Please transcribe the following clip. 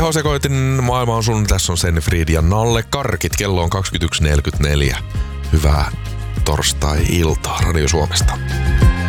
Kehosekoitin maailma on sun, tässä on Senfried ja Nalle Karkit. Kello on 21.44. Hyvää torstai-iltaa Radio Suomesta.